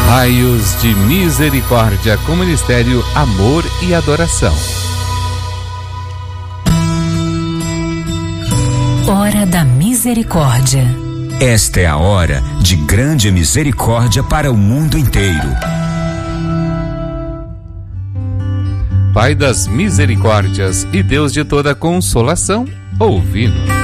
Raios de Misericórdia com o Ministério Amor e Adoração. Hora da Misericórdia. Esta é a hora de grande misericórdia para o mundo inteiro. Pai das misericórdias e Deus de toda consolação, ouvi-nos.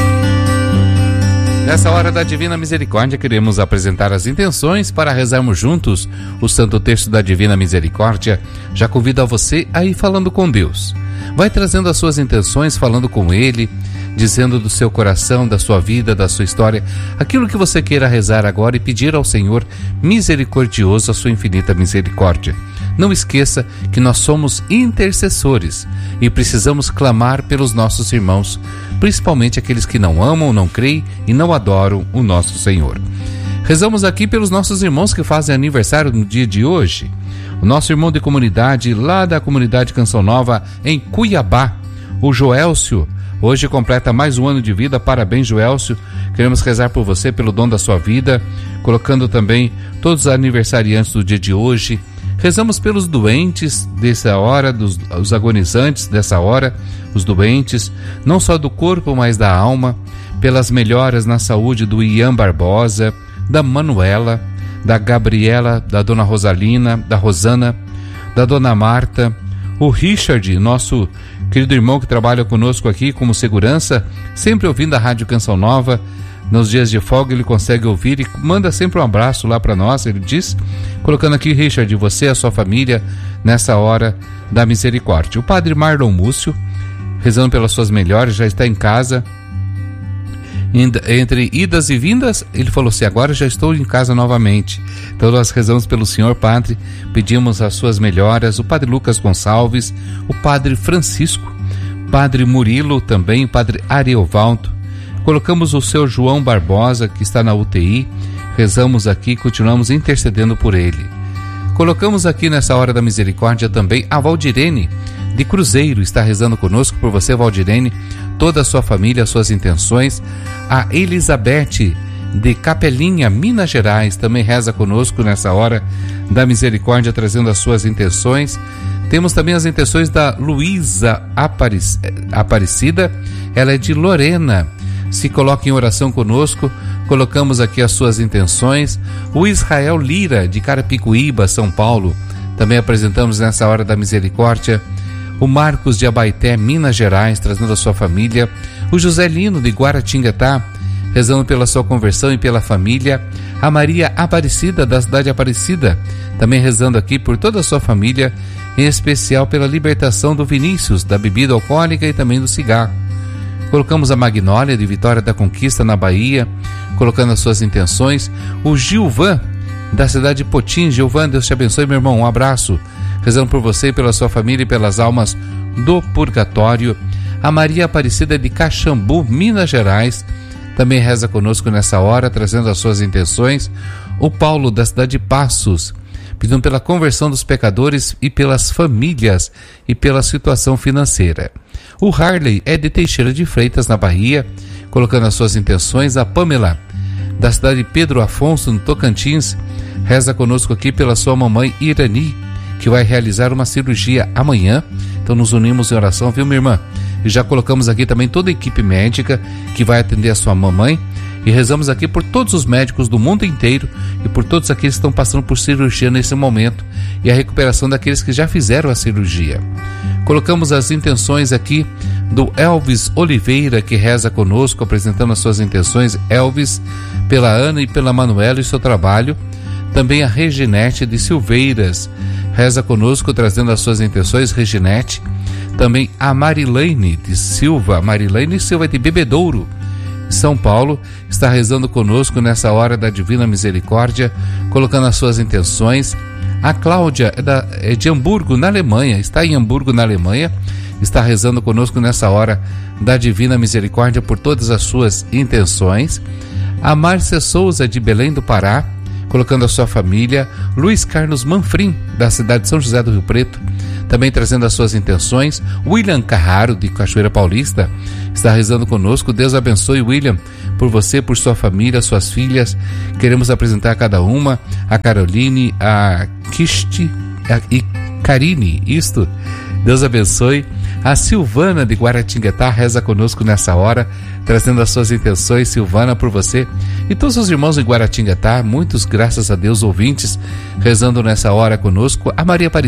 Nessa hora da Divina Misericórdia, queremos apresentar as intenções para rezarmos juntos o Santo Texto da Divina Misericórdia. Já convido a você a ir falando com Deus. Vai trazendo as suas intenções, falando com Ele, dizendo do seu coração, da sua vida, da sua história, aquilo que você queira rezar agora e pedir ao Senhor misericordioso a sua infinita misericórdia. Não esqueça que nós somos intercessores e precisamos clamar pelos nossos irmãos, principalmente aqueles que não amam, não creem e não adoram o nosso Senhor. Rezamos aqui pelos nossos irmãos que fazem aniversário no dia de hoje. O nosso irmão de comunidade, lá da comunidade Canção Nova, em Cuiabá, o Joelcio, hoje completa mais um ano de vida. Parabéns, Joelcio. Queremos rezar por você, pelo dom da sua vida, colocando também todos os aniversariantes do dia de hoje. Rezamos pelos doentes dessa hora, os agonizantes dessa hora, os doentes, não só do corpo, mas da alma, pelas melhoras na saúde do Ian Barbosa, da Manuela, da Gabriela, da Dona Rosalina, da Rosana, da Dona Marta, o Richard, nosso querido irmão que trabalha conosco aqui como segurança, sempre ouvindo a Rádio Canção Nova. Nos dias de folga ele consegue ouvir e manda sempre um abraço lá para nós, ele diz, colocando aqui, Richard, você e a sua família nessa hora da misericórdia. O Padre Marlon Múcio, rezando pelas suas melhores, já está em casa. Entre idas e vindas, ele falou assim, agora já estou em casa novamente. Então nós rezamos pelo Senhor Padre, pedimos as suas melhoras, o Padre Lucas Gonçalves, o Padre Francisco, Padre Murilo também, o Padre Ariovaldo. Colocamos o seu João Barbosa, que está na UTI, rezamos aqui, continuamos intercedendo por ele. Colocamos aqui nessa hora da misericórdia também a Valdirene, de Cruzeiro, está rezando conosco por você, Valdirene, toda a sua família, as suas intenções. A Elizabeth, de Capelinha, Minas Gerais, também reza conosco nessa hora da misericórdia, trazendo as suas intenções. Temos também as intenções da Luísa Aparecida, ela é de Lorena, se coloca em oração conosco, colocamos aqui as suas intenções. O Israel Lira, de Carapicuíba, São Paulo, também apresentamos nessa hora da misericórdia. O Marcos de Abaeté, Minas Gerais, trazendo a sua família. O José Lino, de Guaratinguetá, rezando pela sua conversão e pela família. A Maria Aparecida, da cidade de Aparecida, também rezando aqui por toda a sua família, em especial pela libertação do Vinícius, da bebida alcoólica e também do cigarro. Colocamos a Magnólia, de Vitória da Conquista, na Bahia, colocando as suas intenções. O Gilvan, da cidade de Potim. Gilvan, Deus te abençoe, meu irmão, um abraço. Rezando por você, pela sua família e pelas almas do purgatório. A Maria Aparecida, de Caxambu, Minas Gerais, também reza conosco nessa hora, trazendo as suas intenções. O Paulo, da cidade de Passos, pedindo pela conversão dos pecadores e pelas famílias e pela situação financeira. O Harley é de Teixeira de Freitas, na Bahia, colocando as suas intenções. A Pamela, da cidade de Pedro Afonso, no Tocantins, reza conosco aqui pela sua mamãe Irani, que vai realizar uma cirurgia amanhã. Então nos unimos em oração, viu, minha irmã? E já colocamos aqui também toda a equipe médica que vai atender a sua mamãe. E rezamos aqui por todos os médicos do mundo inteiro e por todos aqueles que estão passando por cirurgia nesse momento e a recuperação daqueles que já fizeram a cirurgia. Colocamos as intenções aqui do Elvis Oliveira, que reza conosco, apresentando as suas intenções. Elvis, pela Ana e pela Manuela e seu trabalho. Também a Reginete de Silveiras reza conosco, trazendo as suas intenções. Reginete. Também a Marilene de Silva. Marilene Silva de Bebedouro, São Paulo, está rezando conosco nessa hora da Divina Misericórdia, colocando as suas intenções. A Cláudia é de Hamburgo, na Alemanha, está em Hamburgo, na Alemanha, está rezando conosco nessa hora da Divina Misericórdia por todas as suas intenções. A Márcia Souza, de Belém do Pará, colocando a sua família. Luiz Carlos Manfrim, da cidade de São José do Rio Preto, também trazendo as suas intenções. William Carraro, de Cachoeira Paulista, está rezando conosco. Deus abençoe, William, por você, por sua família, suas filhas. Queremos apresentar cada uma, a Caroline, a Kisti e Karine, isto. Deus abençoe. A Silvana de Guaratinguetá reza conosco nessa hora, trazendo as suas intenções. Silvana, por você e todos os irmãos de Guaratinguetá, muitos, graças a Deus, ouvintes, rezando nessa hora conosco. A Maria